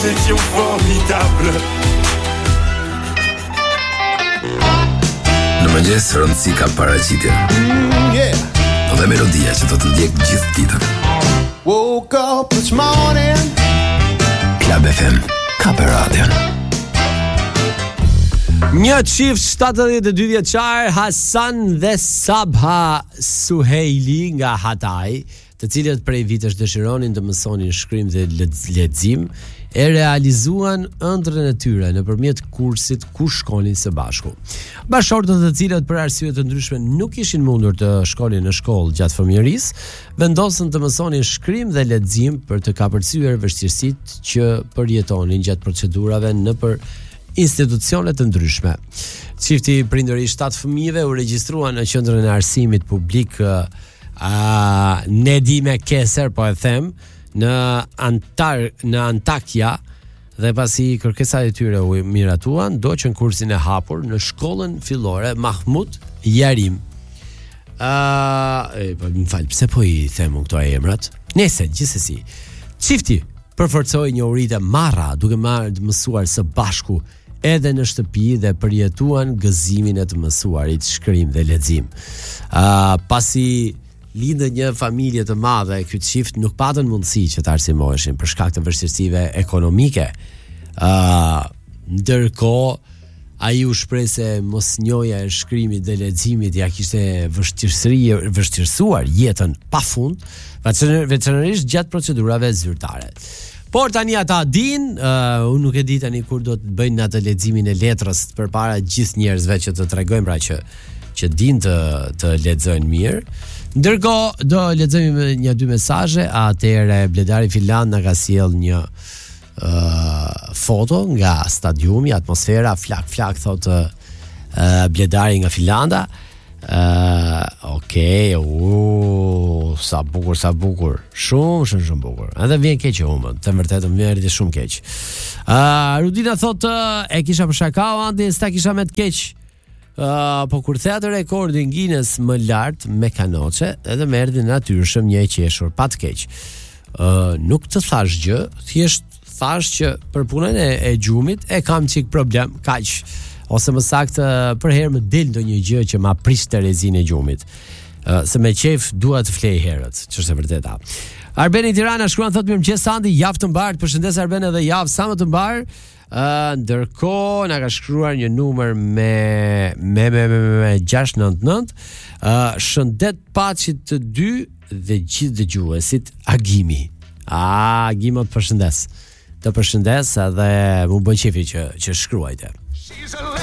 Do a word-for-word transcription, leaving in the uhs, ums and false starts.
Nous étions formidables. Në mëngjes rëndësi ka paraqitje. Mm, yeah. Dhe melodia që do të ndjek gjithë ditën. Woke up this morning. Club F M, ka për radion. Një çift shtatëdhjetë e dy vjeçar, Hasan dhe Sabha Suheili nga Hatay, të cilët prej vitesh dëshironin të mësonin shkrim dhe lexim, e realizuan ëndrrën e tyre nëpërmjet kursit ku shkonin së bashku. Bashortët, të cilët për arsye të ndryshme nuk ishin mundur të shkonin në shkollë gjatë fëmijërisë, vendosën të mësonin shkrim dhe lexim për të kapërcyer vështirësitë që përjetonin gjatë procedurave nëpër institucione të ndryshme. Çifti prindëri shtatë fëmijëve u regjistruan në qendrën e arsimit publik a Nedime Keser, po e them, në Antar në Antakya, dhe pasi kërkesat e tyre u miratuan, doqën kursin e hapur në shkollën fillore Mahmud Yarim. Uh, e, po, më fal, pse po i them këto emrat? Nëse gjithsesi, çifti përforcoi njohuritë marra duke marrë të mësuar së bashku edhe në shtëpi dhe përjetuan gëzimin e të mësuarit shkrim dhe lexim. Uh, pasi lindë një familje të madhe, ky çift nuk patën mundësi që të arsimoheshin për shkak të vështirësive ekonomike. Uh, ndërkohë ai u shpreh se mosnjohja e shkrimit dhe leximit ja kishte vështirësi vështirësuar jetën pafund, veçanërisht gjatë procedurave zyrtare. Por tani ata din, uh, unë nuk e di tani kur do të bëjnë atë leximin e letrës përpara gjithë njerëzve që të tregojmë pra që që din të të lexojnë mirë. Ndërkohë do lexojmë një dy mesazhe. Atëherë Bledari Finland na ka sjell një uh, foto nga stadiumi, atmosfera flak flak thotë uh, Bledari nga Finlanda. Uh, okay, u sa bukur, sa bukur. Shumë, shumë, shumë bukur. Edhe vjen keq e humën, të vërtetë më vjen shumë keq. Uh, Rudina thotë e kisha për shakau, andi sta kisha me të keq. Uh, po kur the atë rekordin Guinness më lart me kanoçe, edhe me erdhin natyrshëm një e qeshur pa të keq. Uh, nuk të thash gjë, thjesht thash që për punën e, e gjumit e kam çik problem, kaq. Ose më saktë për herë më del ndonjë gjë që ma prish terezinë e gjumit. Uh, se me qef dua të flej herët, që është e vërteta. Arbeni Tirana shkruan thotë mirëmëngjes Sandi, javë të mbarë, përshëndes Arben edhe javë sa më të mbarë. Uh, ndërkohë na ka shkruar një numër me me me me, me gjashtë nëntë nëntë. Uh, shëndet paqit të dy dhe gjithë dëgjuesit. Agimi. Ah, Agimi të përshëndes. Të përshëndes edhe më bën qefi që që shkruajte.